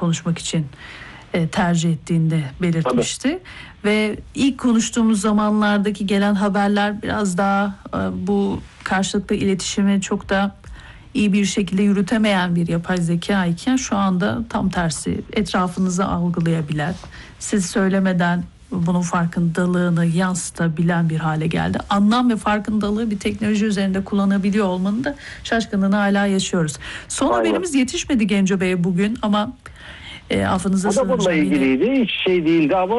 konuşmak için tercih ettiğini de belirtmişti. Ve ilk konuştuğumuz zamanlardaki gelen haberler biraz daha bu karşılıklı iletişimi çok da iyi bir şekilde yürütemeyen bir yapay zeka iken şu anda tam tersi, etrafınızı algılayabilen, siz söylemeden bunun farkındalığını yansıtabilen bir hale geldi. Anlam ve farkındalığı bir teknoloji üzerinde kullanabiliyor olmanın da şaşkınlığını hala yaşıyoruz. Son haberimiz yetişmedi Genco Bey bugün ama affınıza sığınacağım. O da bununla ilgiliydi. Hiç şey değildi ama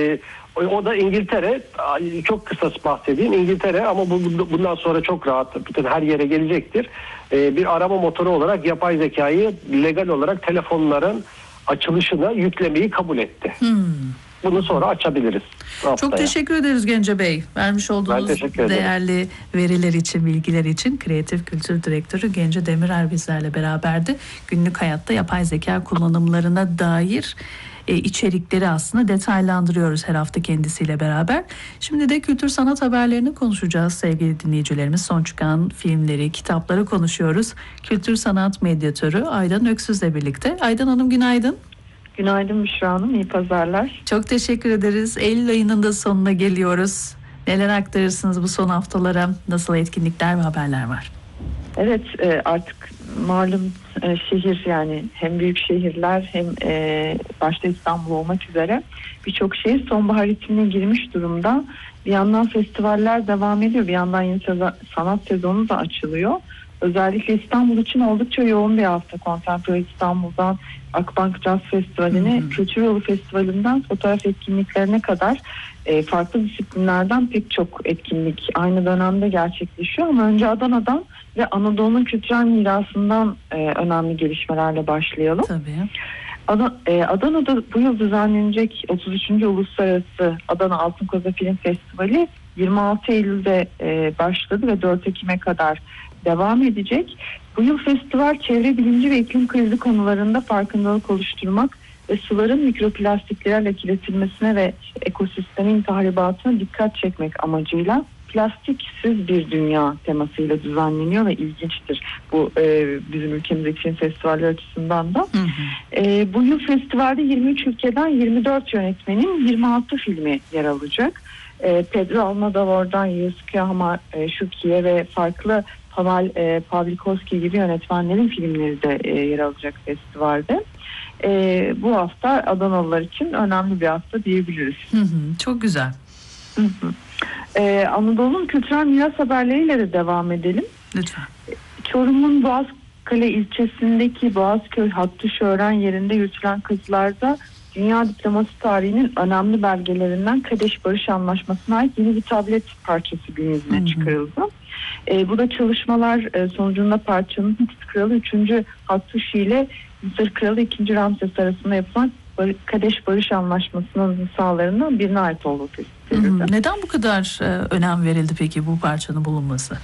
o da İngiltere. Çok kısa bahsedeyim. İngiltere ama bundan sonra çok rahat bütün her yere gelecektir. Bir arama motoru olarak yapay zekayı legal olarak telefonların açılışına yüklemeyi kabul etti. Bunu sonra açabiliriz. Haftaya. Çok teşekkür ederiz Gence Bey. Vermiş olduğunuz değerli veriler için, bilgiler için. Kreatif Kültür Direktörü Gence Demirer bizlerle beraberdi. Günlük hayatta yapay zeka kullanımlarına dair içerikleri aslında detaylandırıyoruz her hafta kendisiyle beraber. Şimdi de kültür sanat haberlerini konuşacağız sevgili dinleyicilerimiz. Son çıkan filmleri, kitapları konuşuyoruz. Kültür sanat medyatörü Aydan Öksüz'le birlikte. Aydan Hanım günaydın. Günaydın Büşra Hanım, iyi pazarlar. Çok teşekkür ederiz. Eylül ayının da sonuna geliyoruz. Neler aktarırsınız bu son haftalara? Nasıl etkinlikler ve haberler var? Evet, artık malum şehir, yani hem büyük şehirler hem başta İstanbul olmak üzere birçok şehir sonbahar ritmine girmiş durumda. Bir yandan festivaller devam ediyor, bir yandan yeni sanat sezonu da açılıyor. Özellikle İstanbul için oldukça yoğun bir hafta. Contemporary İstanbul'dan Akbank Jazz Festivali'ne, Kültür Yolu Festivali'nden fotoğraf etkinliklerine kadar farklı disiplinlerden pek çok etkinlik aynı dönemde gerçekleşiyor. Ama önce Adana'dan ve Anadolu'nun kültürel mirasından önemli gelişmelerle başlayalım. Tabii. Adana'da bu yıl düzenlenecek 33. Uluslararası Adana Altın Koza Film Festivali 26 Eylül'de başladı ve 4 Ekim'e kadar devam edecek. Bu yıl festival çevre bilimci ve iklim krizi konularında farkındalık oluşturmak ve suların mikroplastiklerle kirletilmesine ve ekosistemin tahribatına dikkat çekmek amacıyla plastiksiz bir dünya temasıyla düzenleniyor ve ilginçtir. Bu bizim ülkemizdeki film festivalleri açısından da. Bu yıl festivalde 23 ülkeden 24 yönetmenin 26 filmi yer alacak. Pedro Almodovar'dan Yusuke Hamashuki'ye ve farklı Pavel Pawlikowski gibi yönetmenlerin filmleri de yer alacak festivalde. Bu hafta Adanalılar için önemli bir hafta diyebiliriz. Çok güzel. Anadolu'nun kültürel miras haberleriyle de devam edelim. Lütfen. Çorum'un Boğazkale ilçesindeki Boğazköy Hattuşören yerinde yürütülen kazılarda dünya diplomasi tarihinin önemli belgelerinden Kadeş Barış Anlaşması'na ait yeni bir tablet parçası gün yüzüne çıkarıldı. Bu da çalışmalar sonucunda parçanın Hitit Kralı 3. Hattuşi ile Mısır Kralı 2. Ramses arasında yapılan Kadeş Barış Anlaşması'nın misallarından birine ait olduğu tespit edildi. Neden bu kadar önem verildi peki bu parçanın bulunması?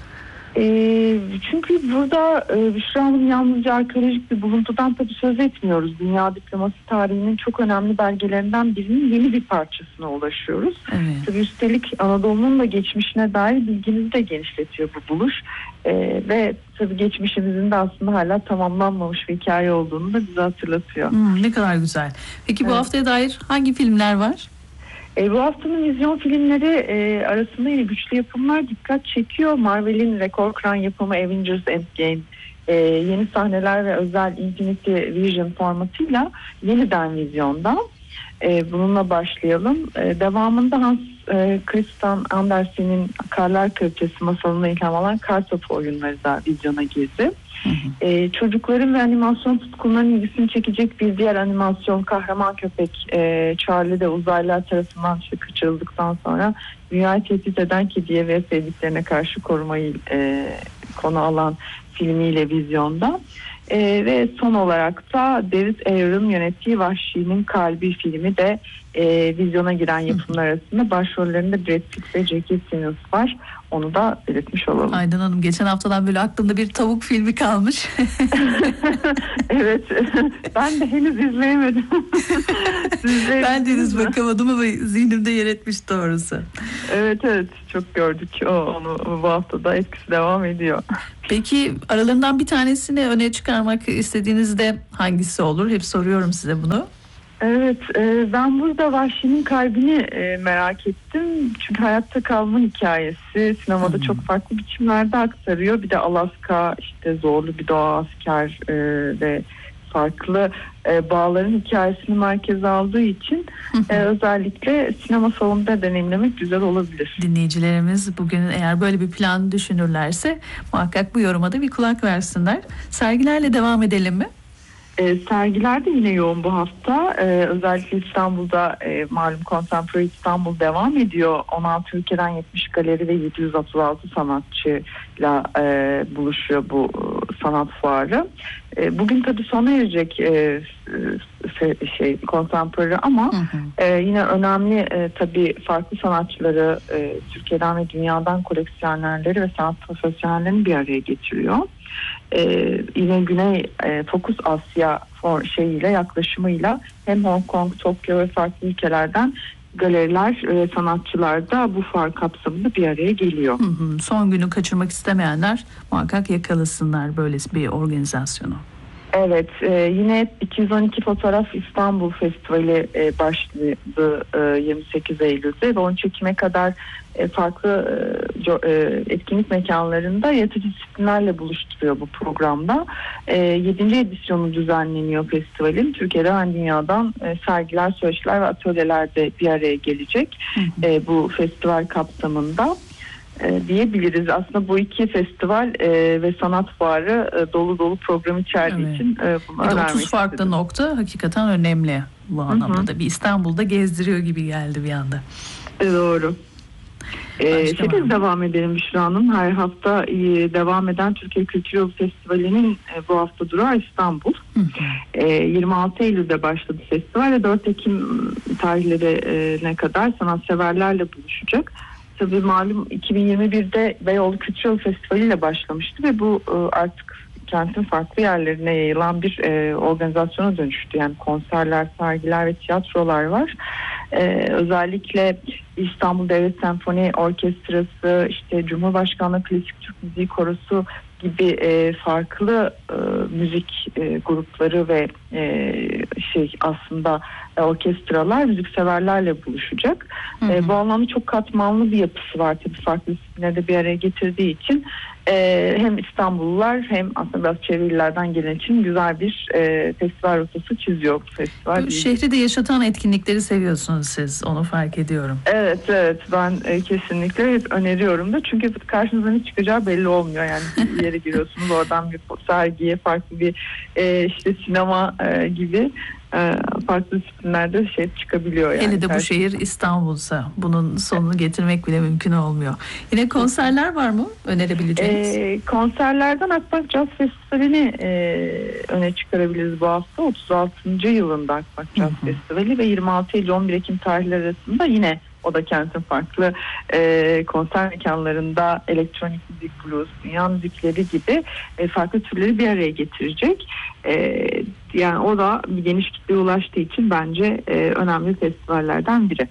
Çünkü burada Büşra Hanım yalnızca arkeolojik bir buluntudan tabii söz etmiyoruz. Dünya diplomasi tarihinin çok önemli belgelerinden birinin yeni bir parçasına ulaşıyoruz. Evet. Tabii üstelik Anadolu'nun da geçmişine dair bilgimizi de genişletiyor bu buluş. Ve tabii geçmişimizin de aslında hala tamamlanmamış bir hikaye olduğunu da bize hatırlatıyor. Ne kadar güzel. Peki bu haftaya dair hangi filmler var? Bu haftanın vizyon filmleri arasında yine güçlü yapımlar dikkat çekiyor. Marvel'in rekor kıran yapımı Avengers Endgame yeni sahneler ve özel Infinity Vision formatıyla yeniden vizyonda. Bununla başlayalım. Devamında Hans Christian Andersen'in Karlar Kraliçesi masalına ilham alan Kartopu oyunları da vizyona girdi. Çocukların ve animasyon tutkunlarının ilgisini çekecek bir diğer animasyon kahraman köpek Charlie de uzaylılar tarafından kaçırıldıktan sonra dünyayı tehdit eden kediye ve sevdiklerine karşı korumayı konu alan filmiyle vizyonda. Ve son olarak da David Ayer'ın yönettiği Vahşi'nin Kalbi filmi de vizyona giren yapımlar arasında. Başrollerinde Brad Pitt ve Jackie Simmons var. Onu da belirtmiş olalım. Aydan Hanım, geçen haftadan böyle aklımda bir tavuk filmi kalmış. Evet. Ben de henüz izleyemedim. Ben de henüz bakamadım ama zihnimde yer etmiş doğrusu. Evet. Çok gördük. Onu bu hafta da etkisi devam ediyor. Peki aralarından bir tanesini öne çıkarmak istediğinizde hangisi olur? Hep soruyorum size bunu. Evet, ben burada Vahşi'nin Kalbini merak ettim. Çünkü hayatta kalma hikayesi sinemada çok farklı biçimlerde aktarıyor. Bir de Alaska, işte zorlu bir doğa asker ve farklı bağların hikayesini merkeze aldığı için özellikle sinema salonunda deneyimlemek güzel olabilir. Dinleyicilerimiz bugün eğer böyle bir plan düşünürlerse muhakkak bu yoruma da bir kulak versinler. Sergilerle devam edelim mi? Sergiler de yine yoğun bu hafta. Özellikle İstanbul'da malum Contemporary İstanbul devam ediyor. 16 ülkeden 70 galeri ve 736 sanatçıyla buluşuyor bu sanat fuarı. Bugün tabii sona erecek Contemporary ama yine önemli tabii farklı sanatçıları Türkiye'den ve dünyadan koleksiyonerleri ve sanat profesyonellerini bir araya getiriyor. Yine Güney Fokus Asya yaklaşımıyla hem Hong Kong, Tokyo ve farklı ülkelerden galeriler ve sanatçılar da bu fuar kapsamında bir araya geliyor. Son günü kaçırmak istemeyenler muhakkak yakalasınlar böyle bir organizasyonu. Evet, yine 212 Fotoğraf İstanbul Festivali başladı 28 Eylül'de ve 13 Ekim'e kadar farklı etkinlik mekanlarında yaratıcı disiplinlerle buluşturuyor bu programda. 7. edisyonu düzenleniyor festivalin. Türkiye'den ve dünyadan sergiler, söyleşiler ve atölyeler de bir araya gelecek bu festival kapsamında. Diyebiliriz. Aslında bu iki festival ve sanat fuarı dolu dolu program içerdiği için bunu önermek 30 farklı istedim. nokta hakikaten önemli bu anlamda da. Bir İstanbul'da gezdiriyor gibi geldi bir anda. Doğru. Biz devam edelim Büşra Hanım. Her hafta devam eden Türkiye Kültür Yolu Festivali'nin bu hafta durağı İstanbul. 26 Eylül'de başladı festival ve 4 Ekim tarihlerine kadar sanatseverlerle buluşacak. Tabii malum 2021'de Beyoğlu Kültür Yolu Festivali ile başlamıştı ve bu artık kentin farklı yerlerine yayılan bir organizasyona dönüştü. Yani konserler, sergiler ve tiyatrolar var. Özellikle İstanbul Devlet Senfoni Orkestrası, işte Cumhurbaşkanlığı Klasik Türk Müziği Korosu gibi farklı müzik grupları ve aslında orkestralar müzikseverlerle buluşacak. Bu anlamda çok katmanlı bir yapısı var tabii, farklı disiplinleri bir araya getirdiği için hem İstanbullular hem aslında biraz çevre illerden gelen için güzel bir festival rotası çiziyor bu festival. Şehri de yaşatan etkinlikleri seviyorsunuz siz, onu fark ediyorum. Evet ben kesinlikle öneriyorum da, çünkü karşınıza ne çıkacağı belli olmuyor. Yani bir yere giriyorsunuz, oradan bir sergiye, farklı bir işte sinema gibi farklı disiplinlerde çıkabiliyor. Yani. Hele de bu şehir İstanbul'sa bunun sonunu getirmek bile mümkün olmuyor. Yine konserler var mı önerebileceğiniz? Konserlerden Akbank Jazz Festivali'ni öne çıkarabiliriz bu hafta. 36. yılında Akbank Jazz Festivali ve 26 Eylül 11 Ekim tarihleri arasında yine o da kentin farklı konser mekanlarında elektronik müzik, blues, dünya müzikleri gibi farklı türleri bir araya getirecek. Yani o da bir geniş kitleye ulaştığı için bence önemli festivallerden biri.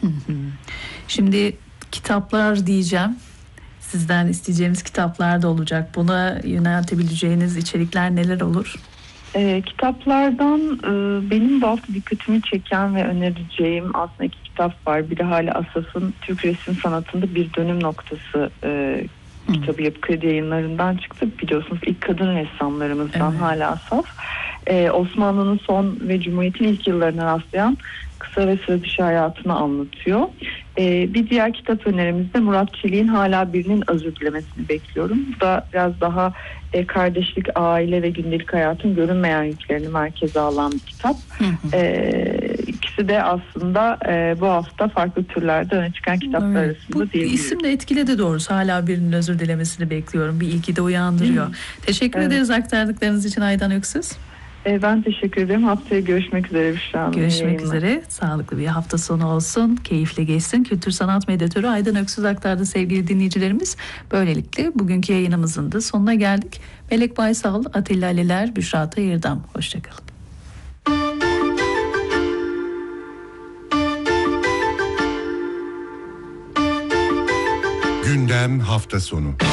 Şimdi kitaplar diyeceğim. Sizden isteyeceğimiz kitaplar da olacak. Buna yöneltebileceğiniz içerikler neler olur? Kitaplardan benim bu hafta dikkatimi çeken ve önereceğim aslında iki kitap var. Biri Hale Asaf'ın Türk Resim Sanatı'nda Bir Dönüm Noktası kitabı Yapı Kredi Yayınları'ndan çıktı. Biliyorsunuz ilk kadın ressamlarımızdan Hale Asaf. Osmanlı'nın son ve Cumhuriyet'in ilk yıllarına rastlayan kısa ve sıra dışı hayatını anlatıyor. Bir diğer kitap önerimizde Murat Çelik'in Hala Birinin Özür Dilemesini bekliyorum. Bu da biraz daha kardeşlik, aile ve gündelik hayatın görünmeyen yüklerini merkeze alan bir kitap. İkisi de aslında bu hafta farklı türlerde öne çıkan kitaplar arasında diyebilirim. Bu isim de etkiledi doğrusu. Hala Birinin Özür Dilemesini bekliyorum. Bir ilgi de uyandırıyor. Teşekkür ederiz aktardıklarınız için Aydan Öksüz. Ben teşekkür ederim. Haftaya görüşmek üzere Büşra Hanım. Görüşmek üzere. Sağlıklı bir hafta sonu olsun. Keyifli geçsin. Kültür sanat medyatörü Aydan Öksüz aktardı sevgili dinleyicilerimiz. Böylelikle bugünkü yayınımızın da sonuna geldik. Melek Baysal, Atilla Aliler, Büşra Tayırdam. Hoşçakalın. Gündem hafta sonu.